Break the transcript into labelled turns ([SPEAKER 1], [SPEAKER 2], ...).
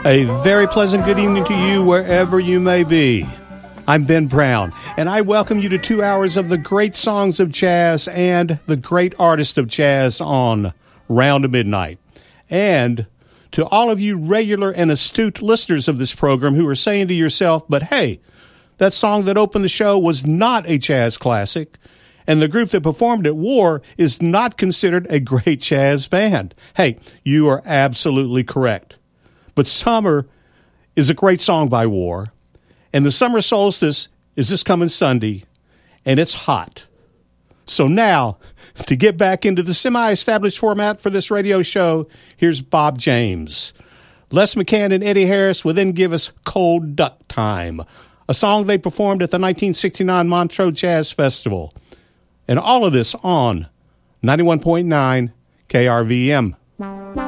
[SPEAKER 1] A very pleasant good evening to you wherever you may be. I'm Ben Brown, and I welcome you to 2 hours of the great songs of jazz and the great artists of jazz on Round Midnight. And to all of you regular and astute listeners of this program who are saying to yourself, but hey, that song that opened the show was not a jazz classic, and the group that performed at War is not considered a great jazz band. Hey, you are absolutely correct. But Summer is a great song by War, and the summer solstice is this coming Sunday, and it's hot. So now, to get back into the semi-established format for this radio show, here's Bob James. Les McCann and Eddie Harris will then give us Cold Duck Time, a song they performed at the 1969 Montreux Jazz Festival. And all of this on 91.9 KRVM.